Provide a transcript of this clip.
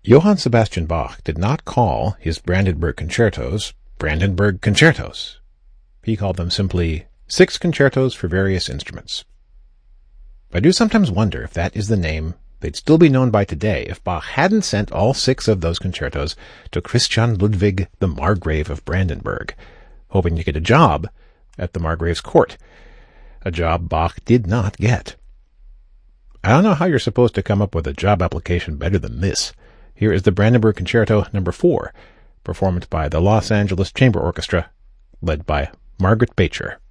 Johann Sebastian Bach did not call his Brandenburg concertos Brandenburg concertos. He called them simply 6 concertos for various instruments. I do sometimes wonder if that is the name they'd still be known by today if Bach hadn't sent all 6 of those concertos to Christian Ludwig the Margrave of Brandenburg, hoping to get a job at the Margrave's court, a job Bach did not get. I don't know how you're supposed to come up with a job application better than this. Here is the Brandenburg Concerto No. 4, performed by the Los Angeles Chamber Orchestra, led by Margaret Beecher.